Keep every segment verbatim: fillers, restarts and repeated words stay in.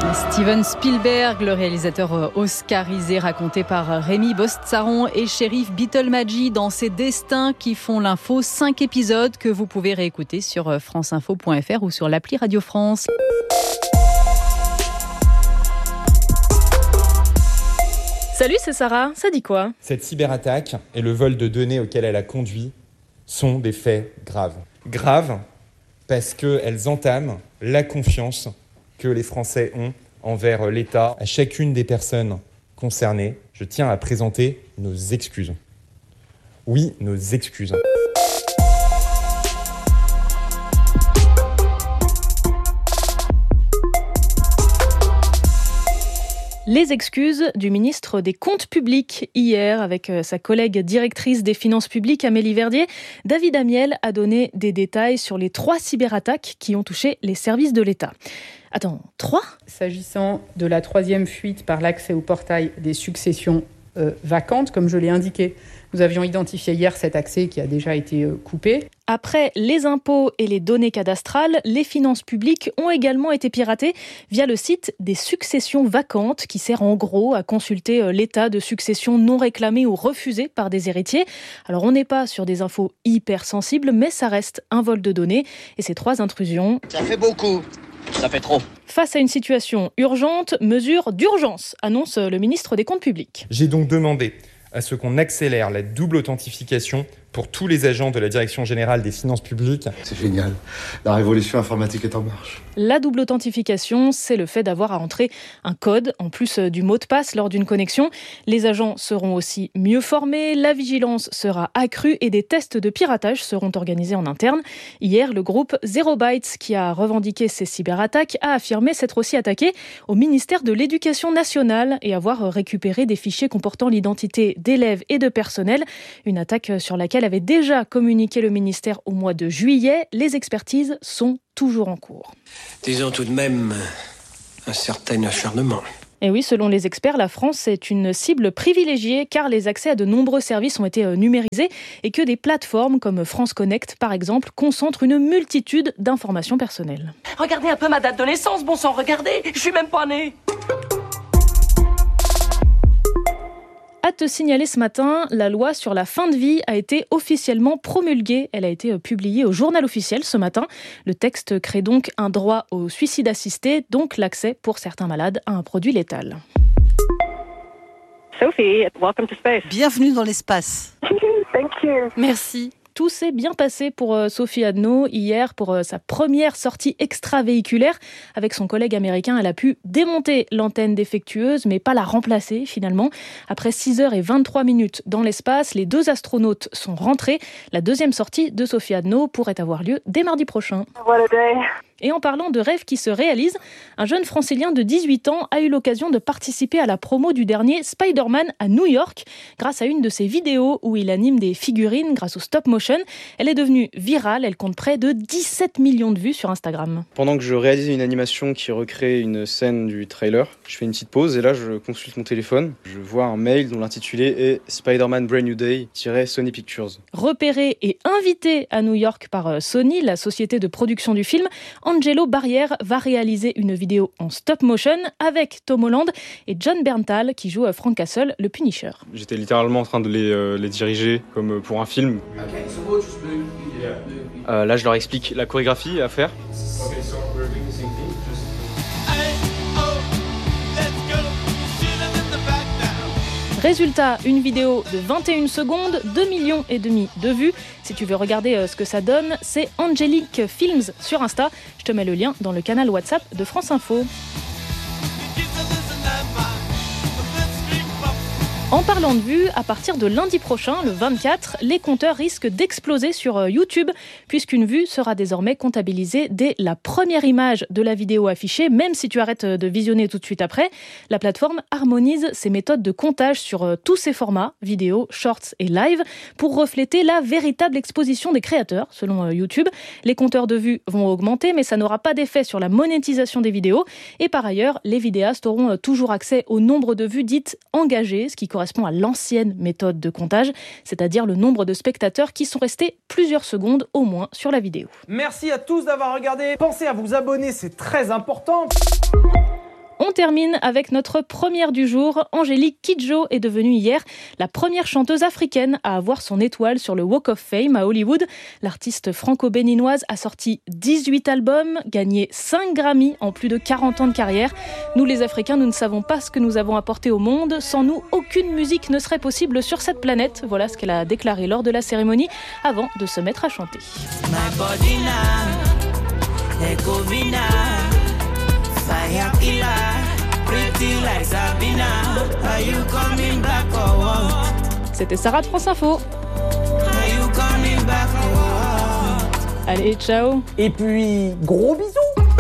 Steven Spielberg, le réalisateur oscarisé, raconté par Rémi Bostsaron et Cherif Bittelmadji dans ses destins qui font l'info. Cinq épisodes que vous pouvez réécouter sur franceinfo point f r ou sur l'appli Radio France. Salut, c'est Sarah. Ça dit quoi ? Cette cyberattaque et le vol de données auquel elle a conduit sont des faits graves. Graves parce qu'elles entament la confiance que les Français ont envers l'État. À chacune des personnes concernées, je tiens à présenter nos excuses. Oui, nos excuses. Les excuses du ministre des Comptes publics hier avec sa collègue directrice des finances publiques Amélie Verdier. David Amiel a donné des détails sur les trois cyberattaques qui ont touché les services de l'État. Attends, trois ? S'agissant de la troisième fuite par l'accès au portail des successions euh, vacantes, comme je l'ai indiqué, nous avions identifié hier cet accès qui a déjà été euh, coupé. Après les impôts et les données cadastrales, les finances publiques ont également été piratées via le site des successions vacantes qui sert en gros à consulter l'état de succession non réclamée ou refusée par des héritiers. Alors on n'est pas sur des infos hyper sensibles, mais ça reste un vol de données et ces trois intrusions... Ça fait beaucoup. Ça fait trop. Face à une situation urgente, mesure d'urgence, annonce le ministre des Comptes publics. J'ai donc demandé à ce qu'on accélère la double authentification pour tous les agents de la Direction générale des finances publiques. C'est génial. La révolution informatique est en marche. La double authentification, c'est le fait d'avoir à entrer un code en plus du mot de passe lors d'une connexion. Les agents seront aussi mieux formés, la vigilance sera accrue et des tests de piratage seront organisés en interne. Hier, le groupe Zero Bytes, qui a revendiqué ces cyberattaques, a affirmé s'être aussi attaqué au ministère de l'Éducation nationale et avoir récupéré des fichiers comportant l'identité d'élèves et de personnel. Une attaque sur laquelle avait déjà communiqué le ministère au mois de juillet. Les expertises sont toujours en cours. Disons tout de même un certain acharnement. Et oui, selon les experts, la France est une cible privilégiée car les accès à de nombreux services ont été numérisés et que des plateformes comme France Connect, par exemple, concentrent une multitude d'informations personnelles. Regardez un peu ma date de naissance, bon sang, regardez, je suis même pas née. À te signaler ce matin, la loi sur la fin de vie a été officiellement promulguée. Elle a été publiée au Journal officiel ce matin. Le texte crée donc un droit au suicide assisté, donc l'accès pour certains malades à un produit létal. Sophie, welcome to space. Bienvenue dans l'espace. Thank you. Merci. Tout s'est bien passé pour Sophie Adno hier pour sa première sortie extravéhiculaire. Avec son collègue américain, elle a pu démonter l'antenne défectueuse, mais pas la remplacer finalement. Après six heures vingt-trois minutes dans l'espace, les deux astronautes sont rentrés. La deuxième sortie de Sophie Adno pourrait avoir lieu dès mardi prochain. What a day. Et en parlant de rêves qui se réalisent, un jeune francilien de dix-huit ans a eu l'occasion de participer à la promo du dernier Spider-Man à New York grâce à une de ses vidéos où il anime des figurines grâce au stop motion. Elle est devenue virale, elle compte près de dix-sept millions de vues sur Instagram. Pendant que je réalisais une animation qui recrée une scène du trailer, je fais une petite pause et là je consulte mon téléphone. Je vois un mail dont l'intitulé est Spider-Man Brand New Day Sony Pictures. Repéré et invité à New York par Sony, la société de production du film, Angelo Barrière va réaliser une vidéo en stop motion avec Tom Holland et John Berntal qui joue Frank Castle, le Punisher. J'étais littéralement en train de les, euh, les diriger comme pour un film. Euh, là, je leur explique la chorégraphie à faire. Résultat, une vidéo de vingt et une secondes, deux millions et demi de vues. Si tu veux regarder ce que ça donne, c'est Angelique Films sur Insta. Je te mets le lien dans le canal WhatsApp de France Info. En parlant de vues, à partir de lundi prochain, le vingt-quatre, les compteurs risquent d'exploser sur YouTube, puisqu'une vue sera désormais comptabilisée dès la première image de la vidéo affichée, même si tu arrêtes de visionner tout de suite après. La plateforme harmonise ses méthodes de comptage sur tous ses formats, vidéo, shorts et live, pour refléter la véritable exposition des créateurs, selon YouTube. Les compteurs de vues vont augmenter, mais ça n'aura pas d'effet sur la monétisation des vidéos. Et par ailleurs, les vidéastes auront toujours accès au nombre de vues dites engagées, ce qui correspond à l'ancienne méthode de comptage, c'est-à-dire le nombre de spectateurs qui sont restés plusieurs secondes au moins sur la vidéo. Merci à tous d'avoir regardé. Pensez à vous abonner, c'est très important. On termine avec notre première du jour. Angélique Kidjo est devenue hier la première chanteuse africaine à avoir son étoile sur le Walk of Fame à Hollywood. L'artiste franco-béninoise a sorti dix-huit albums, gagné cinq Grammy en plus de quarante ans de carrière. Nous les Africains, nous ne savons pas ce que nous avons apporté au monde. Sans nous, aucune musique ne serait possible sur cette planète. Voilà ce qu'elle a déclaré lors de la cérémonie avant de se mettre à chanter. C'était Sarah de France Info. Allez, ciao. Et puis, gros bisous.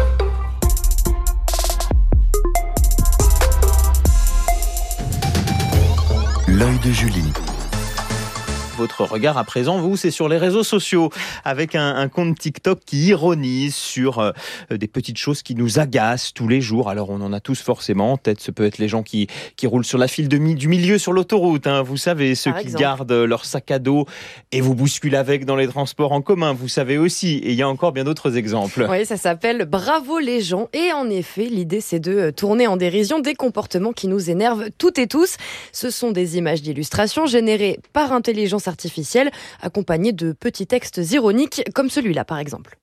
L'œil de Julie. Votre regard à présent, vous, c'est sur les réseaux sociaux, avec un, un compte TikTok qui ironise sur euh, des petites choses qui nous agacent tous les jours. Alors, on en a tous forcément en tête. Ce peut être les gens qui, qui roulent sur la file de mi- du milieu sur l'autoroute. Hein. Vous savez, ceux Par qui exemple. gardent leur sac à dos et vous bousculent avec dans les transports en commun. Vous savez aussi. Et il y a encore bien d'autres exemples. Oui, ça s'appelle Bravo les gens. Et en effet, l'idée, c'est de tourner en dérision des comportements qui nous énervent toutes et tous. Ce sont des images d'illustration générées par intelligence artificielle, accompagnées de petits textes ironiques, comme celui-là par exemple.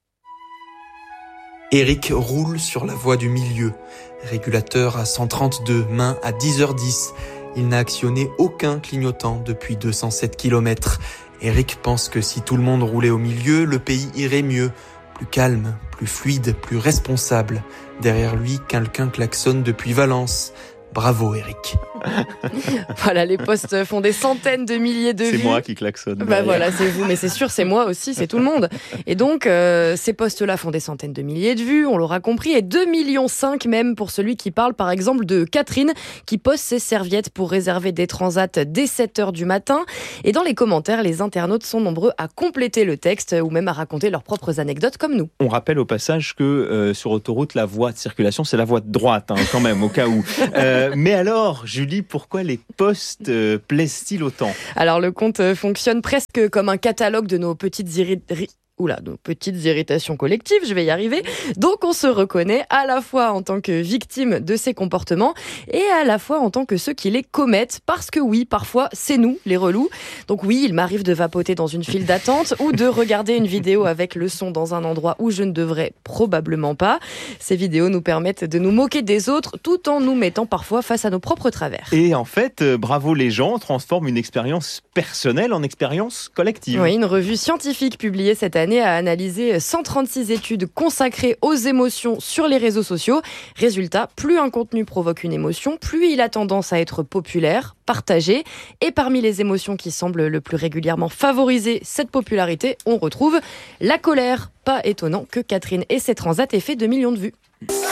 Eric roule sur la voie du milieu. Régulateur à cent trente-deux, main à dix heures dix. Il n'a actionné aucun clignotant depuis deux cent sept kilomètres. Eric pense que si tout le monde roulait au milieu, le pays irait mieux. Plus calme, plus fluide, plus responsable. Derrière lui, quelqu'un klaxonne depuis Valence. Bravo Eric. Voilà, les posts font des centaines de milliers de c'est vues. C'est moi qui klaxonne. Bah voilà, c'est vous, mais c'est sûr, c'est moi aussi, c'est tout le monde. Et donc, euh, ces posts-là font des centaines de milliers de vues, on l'aura compris, et deux virgule cinq millions même pour celui qui parle, par exemple, de Catherine, qui poste ses serviettes pour réserver des transats dès sept heures du matin. Et dans les commentaires, les internautes sont nombreux à compléter le texte ou même à raconter leurs propres anecdotes comme nous. On rappelle au passage que euh, sur autoroute, la voie de circulation, c'est la voie de droite, hein, quand même, au cas où. Euh, mais alors, Julie, pourquoi les posts euh, plaisent-ils autant ? Alors, le compte fonctionne presque comme un catalogue de nos petites irritations. Oula, nos petites irritations collectives, je vais y arriver. Donc on se reconnaît à la fois en tant que victime de ces comportements et à la fois en tant que ceux qui les commettent. Parce que oui, parfois, c'est nous, les relous. Donc oui, il m'arrive de vapoter dans une file d'attente ou de regarder une vidéo avec le son dans un endroit où je ne devrais probablement pas. Ces vidéos nous permettent de nous moquer des autres tout en nous mettant parfois face à nos propres travers. Et en fait, euh, Bravo les gens transforme une expérience personnelle en expérience collective. Oui, une revue scientifique publiée cette année a analysé cent trente-six études consacrées aux émotions sur les réseaux sociaux. Résultat, plus un contenu provoque une émotion, plus il a tendance à être populaire, partagé. Et parmi les émotions qui semblent le plus régulièrement favoriser cette popularité, on retrouve la colère. Pas étonnant que Catherine et ses transats aient fait deux millions de vues.